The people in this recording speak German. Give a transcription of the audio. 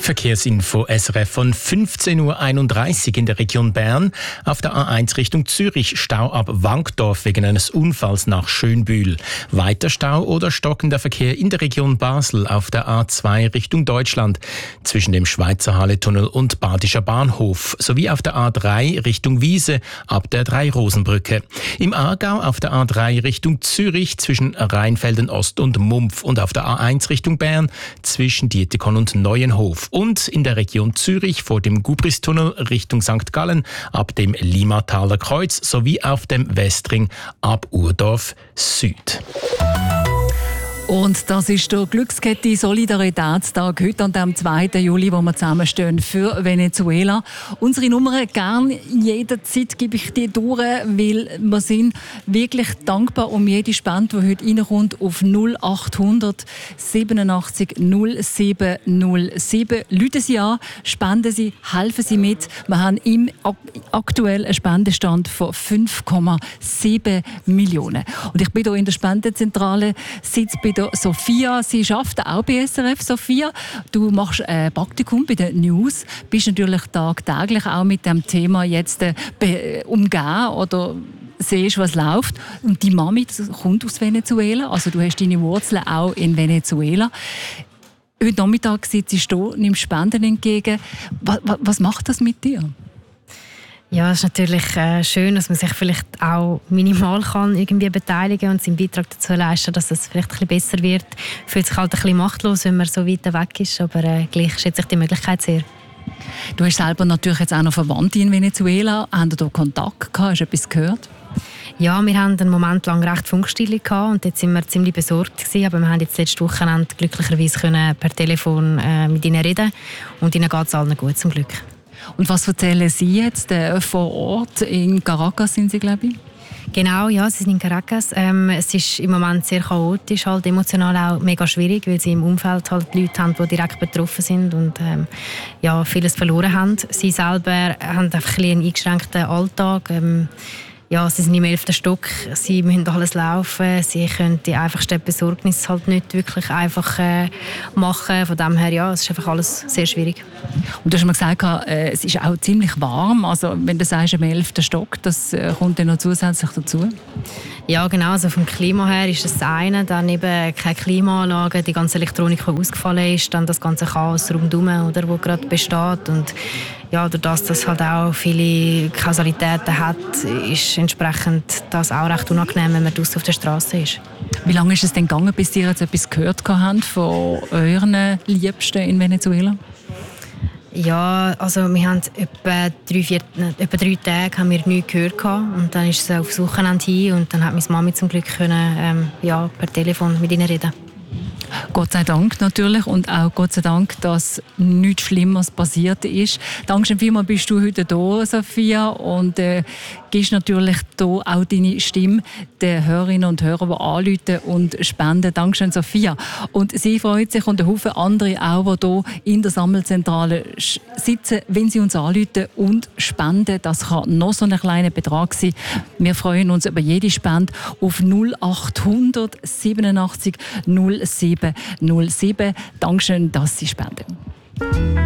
Verkehrsinfo SRF von 15.31 Uhr in der Region Bern. Auf der A1 Richtung Zürich Stau ab Wankdorf wegen eines Unfalls nach Schönbühl. Weiter Stau oder stockender Verkehr in der Region Basel auf der A2 Richtung Deutschland zwischen dem Schweizer Halletunnel und Badischer Bahnhof sowie auf der A3 Richtung Wiese ab der Drei-Rosen-Brücke. Im Aargau auf der A3 Richtung Zürich zwischen Rheinfelden Ost und Mumpf und auf der A1 Richtung Bern zwischen Dietikon und Neuenhof. Und in der Region Zürich vor dem Gubristunnel Richtung St. Gallen ab dem Limataler Kreuz sowie auf dem Westring ab Urdorf Süd. Und das ist der Glückskette Solidaritätstag heute an dem 2. Juli, wo wir zusammenstehen für Venezuela. Unsere Nummer gern jederzeit gebe ich dir durch, weil wir sind wirklich dankbar um jede Spende, die heute reinkommt auf 0800 87 07 07. Rufen Sie an, spenden Sie, helfen Sie mit. Wir haben aktuell einen Spendenstand von 5,7 Millionen. Und ich bin hier in der Spendenzentrale, sitze bei Sophia. Sie arbeitet auch bei SRF. Sophia, du machst ein Praktikum bei den News, bist natürlich tagtäglich auch mit dem Thema jetzt umgeben oder siehst, was läuft. Und die Mami kommt aus Venezuela, also du hast deine Wurzeln auch in Venezuela. Heute Nachmittag sitzt du, nimmst Spenden entgegen. Was macht das mit dir? Ja, es ist natürlich schön, dass man sich vielleicht auch minimal kann irgendwie beteiligen und seinen Beitrag dazu leisten, dass es vielleicht ein bisschen besser wird. Fühlt sich halt ein bisschen machtlos, wenn man so weit weg ist, aber gleich schätze ich die Möglichkeit sehr. Du hast selber natürlich jetzt auch noch Verwandte in Venezuela. Haben da Kontakt gehabt? Hast du etwas gehört? Ja, wir hatten einen Moment lang recht Funkstille gehabt und jetzt sind wir ziemlich besorgt gewesen, aber wir haben jetzt letzte Wochenende glücklicherweise per Telefon mit ihnen reden und ihnen geht es allen gut, zum Glück. Und was erzählen Sie jetzt vor Ort? In Caracas sind Sie, glaube ich? Genau, ja, sie sind in Caracas. Es ist im Moment sehr chaotisch, halt emotional auch mega schwierig, weil sie im Umfeld halt Leute haben, die direkt betroffen sind und ja, vieles verloren haben. Sie selber haben einfach einen eingeschränkten Alltag. Ja, sie sind im 11. Stock, sie müssen alles laufen, sie können die einfachsten Besorgnisse halt nicht wirklich einfach machen. Von dem her, ja, es ist einfach alles sehr schwierig. Und du hast mir gesagt, es ist auch ziemlich warm, also wenn du sagst, im 11. Stock, das kommt dann noch zusätzlich dazu? Ja, genau, also vom Klima her ist das eine, dann eben keine Klimaanlage, die ganze Elektronik, die ausgefallen ist, dann das ganze Chaos rundherum, oder, wo gerade besteht und ja, dadurch, dass es halt auch viele Kausalitäten hat, ist entsprechend das auch recht unangenehm, wenn man draussen auf der Straße ist. Wie lange ist es denn gegangen, bis Sie jetzt etwas gehört haben von euren Liebsten in Venezuela? Ja, also wir haben etwa 3 Tage haben wir nichts gehört und dann ist es aufs Wochenende hin und dann hat meine Mami zum Glück können, per Telefon mit ihnen reden. Gott sei Dank natürlich und auch Gott sei Dank, dass nichts Schlimmes passiert ist. Dankeschön vielmals, bist du heute da, Sophia, und gibst natürlich da auch deine Stimme den Hörerinnen und Hörern, die anrufen und spenden. Dankeschön, Sophia. Und sie freut sich und ein Haufen andere auch, die hier in der Sammelzentrale sitzen, wenn sie uns anrufen und spenden. Das kann noch so ein kleiner Betrag sein. Wir freuen uns über jede Spende auf 0800 87 07 07. Dankeschön, dass Sie spenden.